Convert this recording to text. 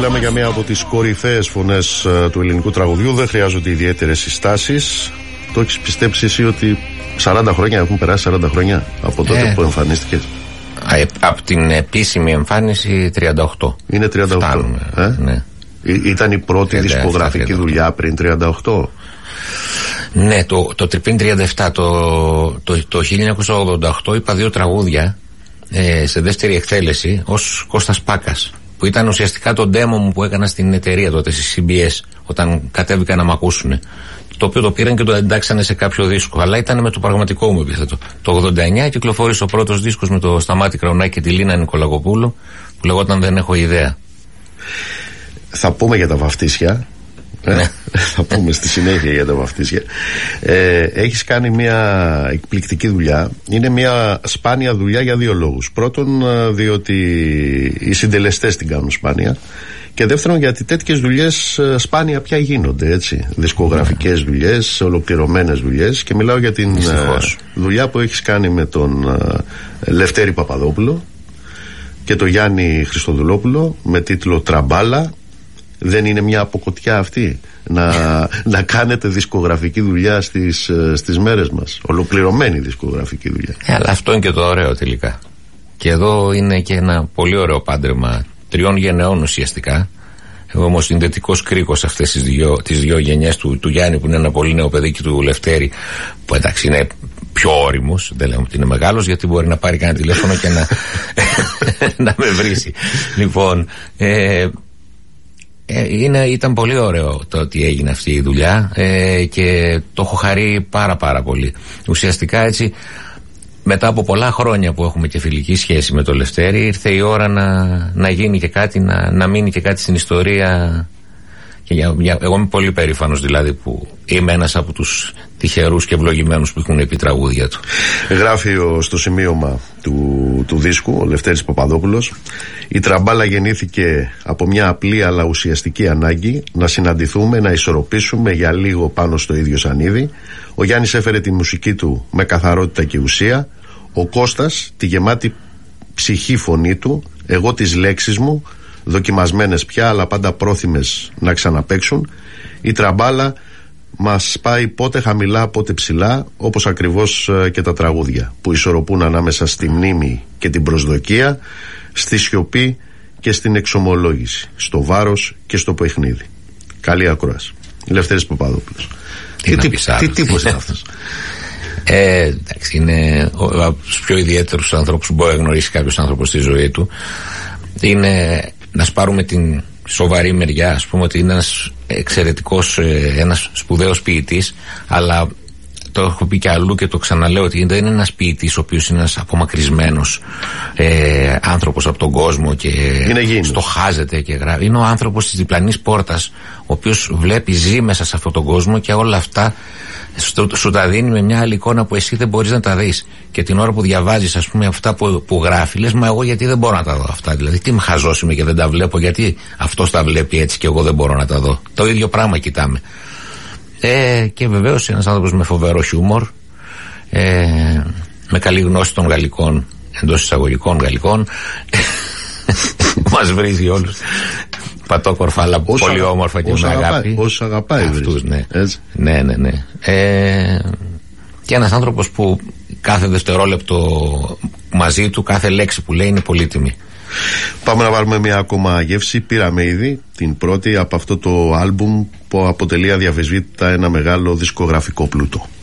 Μιλάμε για μία από τις κορυφαίες φωνές του ελληνικού τραγουδιού. Δεν χρειάζονται ιδιαίτερες συστάσεις. Το έχεις πιστέψει εσύ ότι 40 χρόνια έχουν περάσει, 40 χρόνια από τότε που εμφανίστηκε? Από την επίσημη εμφάνιση 38. Είναι 38. Φτάνουμε, ναι. Ήταν η πρώτη δισκογραφική δουλειά πριν 38. Ναι, το πριν 37, το 1988 είπα 2 τραγούδια σε δεύτερη εκτέλεση ως Κώστας Πάκας, που ήταν ουσιαστικά το demo μου που έκανα στην εταιρεία τότε, στη CBS, όταν κατέβηκα να μ' ακούσουνε. Το οποίο το πήραν και το εντάξανε σε κάποιο δίσκο, αλλά ήταν με το πραγματικό μου επίθετο. Το 89 κυκλοφόρησε ο πρώτος δίσκος με το Σταμάτη Κραουνάκη και τη Λίνα Νικολακοπούλου, που λεγόταν Δεν έχω ιδέα. Θα πούμε για τα βαφτίσια. Ναι. Θα πούμε στη συνέχεια για τα βαφτίσια. Έχεις κάνει μια εκπληκτική δουλειά. Είναι μια σπάνια δουλειά για 2 λόγους. Πρώτον, διότι οι συντελεστές την κάνουν σπάνια. Και δεύτερον, γιατί τέτοιες δουλειές σπάνια πια γίνονται, έτσι. Δισκογραφικές δουλειές, ολοκληρωμένες δουλειές. Και μιλάω για την δουλειά που έχεις κάνει με τον Λευτέρη Παπαδόπουλο και τον Γιάννη Χριστοδουλόπουλο με τίτλο Τραμπάλα. Δεν είναι μια αποκοτιά αυτή να κάνετε δισκογραφική δουλειά στις μέρες μας? Ολοκληρωμένη δισκογραφική δουλειά. Αλλά αυτό είναι και το ωραίο τελικά. Και εδώ είναι και ένα πολύ ωραίο πάντρεμα 3 γενεών ουσιαστικά. Εγώ είμαι ο συνδετικός κρίκος αυτές τις 2 γενιές του Γιάννη, που είναι ένα πολύ νέο παιδί, και του Λευτέρη, που εντάξει είναι πιο όριμος. Δεν λέμε ότι είναι μεγάλος, γιατί μπορεί να πάρει κανένα τηλέφωνο και να με βρίσει. Λοιπόν, ήταν πολύ ωραίο το ότι έγινε αυτή η δουλειά, και το έχω χαρεί πάρα πολύ. Ουσιαστικά έτσι, μετά από πολλά χρόνια που έχουμε και φιλική σχέση με το Λευτέρη, ήρθε η ώρα να γίνει και κάτι, να μείνει και κάτι στην ιστορία. Και εγώ είμαι πολύ περήφανος δηλαδή που είμαι ένας από τους τυχερούς και ευλογημένους που έχουν πει τραγούδια του. Γράφει στο σημείωμα του δίσκου ο Λευτέρης Παπαδόπουλος: η Τραμπάλα γεννήθηκε από μια απλή αλλά ουσιαστική ανάγκη να συναντηθούμε, να ισορροπήσουμε για λίγο πάνω στο ίδιο σανίδι. Ο Γιάννης έφερε τη μουσική του με καθαρότητα και ουσία, ο Κώστας τη γεμάτη ψυχή φωνή του, εγώ τις λέξεις μου, δοκιμασμένες πια αλλά πάντα πρόθυμες να ξαναπαίξουν. Η Τραμπάλα μας πάει πότε χαμηλά πότε ψηλά, όπως ακριβώς και τα τραγούδια που ισορροπούν ανάμεσα στη μνήμη και την προσδοκία, στη σιωπή και στην εξομολόγηση, στο βάρος και στο παιχνίδι. Καλή ακρόαση. Λευτέρης Παπαδόπουλος. Τι τύπος είναι αυτός? Εντάξει, είναι από τους πιο ιδιαίτερους ανθρώπους που μπορεί να γνωρίσει κάποιος άνθρωπος στη ζωή του. Είναι, να σπάρουμε την σοβαρή μεριά, ας πούμε, ότι είναι ένας εξαιρετικός, ένας σπουδαίος ποιητής, αλλά το έχω πει και αλλού και το ξαναλέω, ότι δεν είναι ένας ποιητής ο οποίος είναι ένας απομακρυσμένος άνθρωπος από τον κόσμο και στοχάζεται και γράφει. Είναι ο άνθρωπος της διπλανής πόρτας, ο οποίος βλέπει, ζει μέσα σε αυτόν τον κόσμο και όλα αυτά σου τα δίνει με μια άλλη εικόνα που εσύ δεν μπορείς να τα δεις. Και την ώρα που διαβάζεις, ας πούμε, αυτά που γράφει, λες, μα εγώ γιατί δεν μπορώ να τα δω αυτά? Δηλαδή, τι με χαζός είμαι και δεν τα βλέπω? Γιατί αυτός τα βλέπει έτσι και εγώ δεν μπορώ να τα δω? Το ίδιο πράγμα κοιτάμε. Και βεβαίως ένας άνθρωπος με φοβερό χιούμορ, με καλή γνώση των γαλλικών, εντός εισαγωγικών γαλλικών. Μας βρίζει όλους πατόκορφα, αλλά πολύ όμορφα και με αγάπη. Όσους αγαπάει αυτούς, ναι. Ναι. Και ένας άνθρωπος που κάθε δευτερόλεπτο μαζί του, κάθε λέξη που λέει είναι πολύτιμη. Πάμε να βάλουμε μια ακόμα γεύση. Πήραμε ήδη την πρώτη από αυτό το άλμπουμ που αποτελεί αδιαφεσβήτητα ένα μεγάλο δισκογραφικό πλούτο.